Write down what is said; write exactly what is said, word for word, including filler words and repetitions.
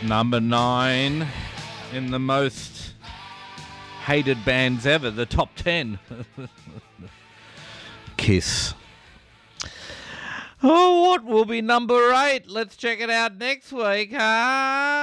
Number nine in the most hated bands ever, the top ten. Kiss. Oh, what will be number eight? Let's check it out next week, huh?